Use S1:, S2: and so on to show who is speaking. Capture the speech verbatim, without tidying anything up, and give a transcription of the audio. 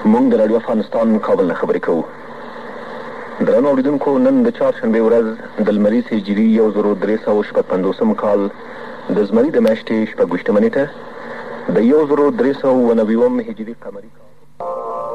S1: موږ د راډیو افغانستان کابل نه خبرې کوو. درنو اورېدونکو، نن د چهارشنبې ورځ د لمریز هجري یو زرو درې سوه شپږ پنځوسم کال د زمري د میاشتې شپږ ویشتمه نېټه د یو زرو درې سوه اووه نوي اووم هجري قمري کال